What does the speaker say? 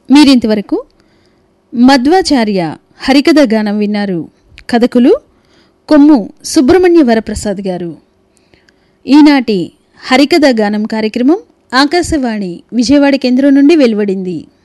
మీరింతవరకు మధ్వాచార్య హరికథ గానం విన్నారు. కథకులు కొమ్ము సుబ్రహ్మణ్య వరప్రసాద్ గారు. ఈనాటి హరికథ గానం కార్యక్రమం ఆకాశవాణి విజయవాడ కేంద్రం నుండి వెలువడింది.